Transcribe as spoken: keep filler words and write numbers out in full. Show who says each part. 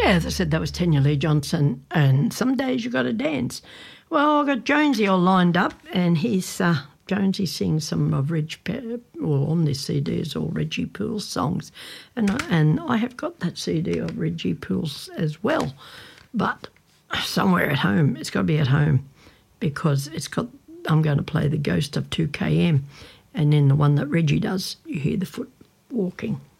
Speaker 1: Yeah, as I said, that was Tanya Lee Johnson, and Some Days You Gotta Dance. Well, I've got Jonesy all lined up, and he's uh, Jonesy sings some of Reg, Pe- well, on this C D is all Reggie Poole's songs, and I, and I have got that C D of Reggie Poole's as well, but somewhere at home, it's got to be at home, because it's got. I'm going to play The Ghost of two K M, and then the one that Reggie does, you hear the foot walking.